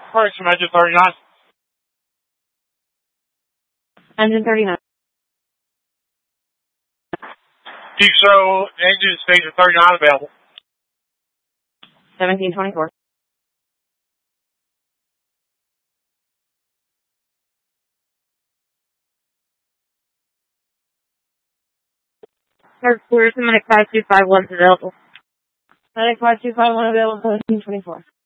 Correction, engine 39. Engine 39. You show engine station 39 available. 1724. Third quarter, Medic 5251 available. Medic 5251 available, 1724.